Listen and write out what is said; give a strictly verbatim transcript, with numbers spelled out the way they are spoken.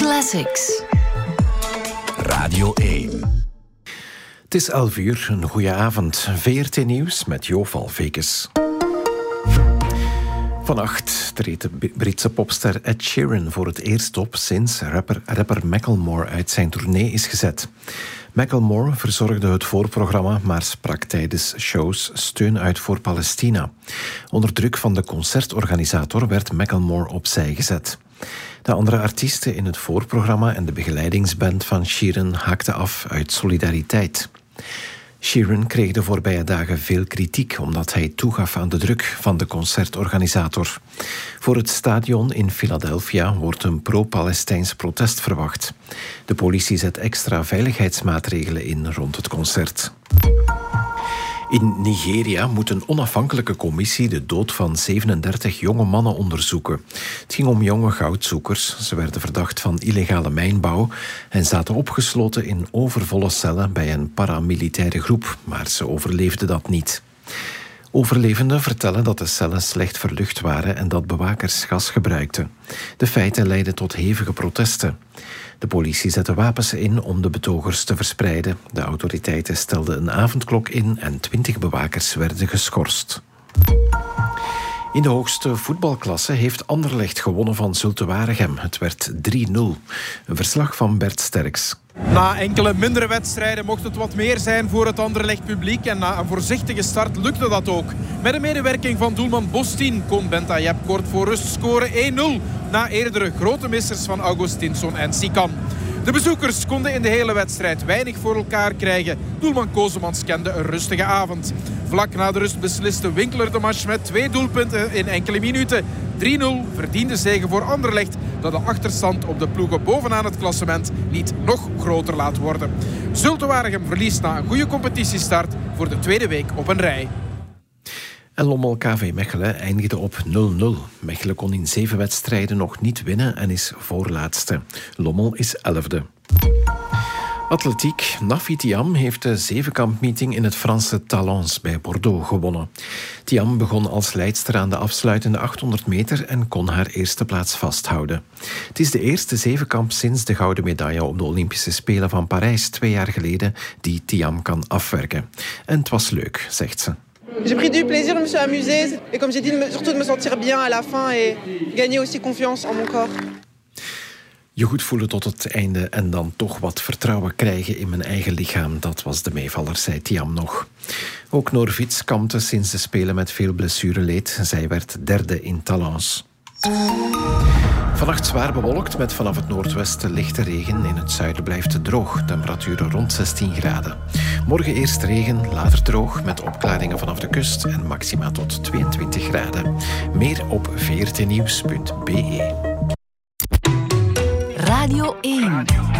Classics. Radio één. Het is elf uur, een goeie avond. V R T Nieuws met Jo Valvekes. Vannacht treedt de Britse popster Ed Sheeran voor het eerst op sinds rapper, rapper Macklemore uit zijn tournee is gezet. Macklemore verzorgde het voorprogramma, maar sprak tijdens shows steun uit voor Palestina. Onder druk van de concertorganisator werd Macklemore opzij gezet. De andere artiesten in het voorprogramma en de begeleidingsband van Sheeran haakten af uit solidariteit. Sheeran kreeg de voorbije dagen veel kritiek omdat hij toegaf aan de druk van de concertorganisator. Voor het stadion in Philadelphia wordt een pro-Palestijns protest verwacht. De politie zet extra veiligheidsmaatregelen in rond het concert. In Nigeria moet een onafhankelijke commissie de dood van zevenendertig jonge mannen onderzoeken. Het ging om jonge goudzoekers. Ze werden verdacht van illegale mijnbouw en zaten opgesloten in overvolle cellen bij een paramilitaire groep, maar ze overleefden dat niet. Overlevenden vertellen dat de cellen slecht verlucht waren en dat bewakers gas gebruikten. De feiten leidden tot hevige protesten. De politie zette wapens in om de betogers te verspreiden. De autoriteiten stelden een avondklok in en twintig bewakers werden geschorst. In de hoogste voetbalklasse heeft Anderlecht gewonnen van Zulte Waregem. Het werd drie nul. Een verslag van Bert Sterks. Na enkele mindere wedstrijden mocht het wat meer zijn voor het Anderlecht publiek. En na een voorzichtige start lukte dat ook. Met de medewerking van doelman Bostin kon Bentayeb kort voor rust scoren één nul. Na eerdere grote missers van Augustinsson en Sikan. De bezoekers konden in de hele wedstrijd weinig voor elkaar krijgen. Doelman Kozemans kende een rustige avond. Vlak na de rust besliste Winkler de match met twee doelpunten in enkele minuten. drie nul verdiende zege voor Anderlecht, dat de achterstand op de ploegen bovenaan het klassement niet nog groter laat worden. Zulte Waregem verliest na een goede competitiestart voor de tweede week op een rij. En Lommel K V Mechelen eindigde op nul nul. Mechelen kon in zeven wedstrijden nog niet winnen en is voorlaatste. Lommel is elfde. Atletiek. Nafi Thiam heeft de zevenkampmeeting in het Franse Talence bij Bordeaux gewonnen. Thiam begon als leidster aan de afsluitende achthonderd meter en kon haar eerste plaats vasthouden. Het is de eerste zevenkamp sinds de gouden medaille op de Olympische Spelen van Parijs twee jaar geleden die Thiam kan afwerken. En het was leuk, zegt ze. J'ai pris du plaisir, je me suis amusée. Et comme j'ai dit, surtout de me sentir bien à la fin et gagner aussi confiance en mon corps. Je goed voelen tot het einde en dan toch wat vertrouwen krijgen in mijn eigen lichaam. Dat was de meevaller, zei Thiam nog. Ook Noor Vits kampte sinds de Spelen met veel blessureleed. Zij werd derde in Talence. Vannacht zwaar bewolkt met vanaf het noordwesten lichte regen. In het zuiden blijft het droog. Temperaturen rond zestien graden. Morgen eerst regen, later droog met opklaringen vanaf de kust en maxima tot tweeëntwintig graden. Meer op v r t nieuws punt b e. Radio één.